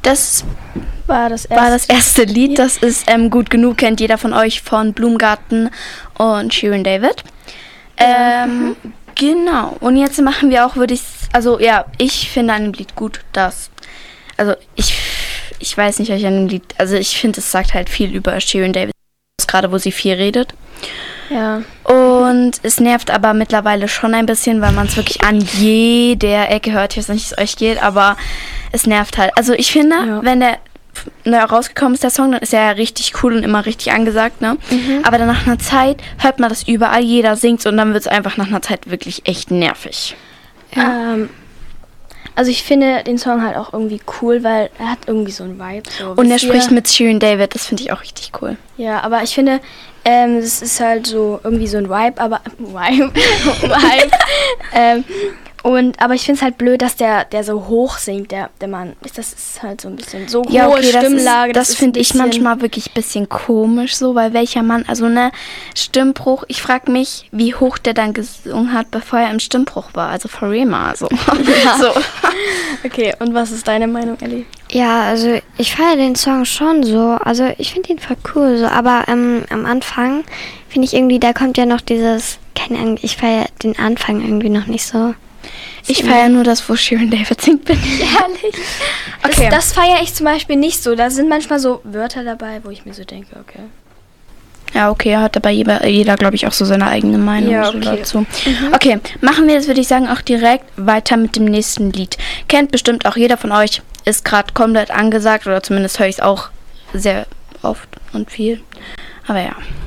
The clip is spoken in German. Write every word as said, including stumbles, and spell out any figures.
Das war das erste, war das erste Lied. Das ist ähm, Gut genug, kennt jeder von euch von Blumengarten und Shirin David. Ähm, mhm. Genau. Und jetzt machen wir auch, würde ich, also ja, ich finde an dem Lied gut, dass, also ich, ich weiß nicht, was ich an dem Lied, also ich finde, es sagt halt viel über Shirin David, gerade wo sie viel redet. Ja. Und es nervt aber mittlerweile schon ein bisschen, weil man es wirklich an jeder Ecke hört. Ich weiß nicht, wie es euch geht, aber es nervt halt. Also ich finde, ja. wenn der neu rausgekommen ist, der Song, dann ist er ja richtig cool und immer richtig angesagt, ne? Mhm. Aber dann nach einer Zeit hört man das überall, jeder singt und dann wird es einfach nach einer Zeit wirklich echt nervig. Ja. Ähm, also ich finde den Song halt auch irgendwie cool, weil er hat irgendwie so einen Vibe. So, und er spricht mit Shirin David, das finde ich auch richtig cool. Ja, aber ich finde, ähm, es ist halt so irgendwie so ein Vibe, aber Vibe, Vibe. ähm, und aber ich finde es halt blöd, dass der der so hoch singt, der der Mann. Das ist halt so ein bisschen so ja, hohe okay, Stimmlage. Das, das finde ich manchmal wirklich ein bisschen komisch so, weil welcher Mann, also ne, Stimmbruch, ich frage mich, wie hoch der dann gesungen hat, bevor er im Stimmbruch war, also for real mal so. Ja. So. Okay, und was ist deine Meinung, Ellie? Ja, also ich feiere den Song schon so, also ich finde ihn voll cool so, aber ähm, am Anfang finde ich irgendwie, da kommt ja noch dieses, keine Ahnung, ich feiere den Anfang irgendwie noch nicht so. Ich feiere nur das, wo Shirin David singt, bin ich ehrlich. Okay. Das, das feiere ich zum Beispiel nicht so. Da sind manchmal so Wörter dabei, wo ich mir so denke, okay. Ja, okay, hat aber jeder, jeder glaube ich, auch so seine eigene Meinung ja, okay. so dazu. Mhm. Okay, machen wir das, würde ich sagen, auch direkt weiter mit dem nächsten Lied. Kennt bestimmt auch jeder von euch, ist gerade komplett angesagt, oder zumindest höre ich es auch sehr oft und viel. Aber ja.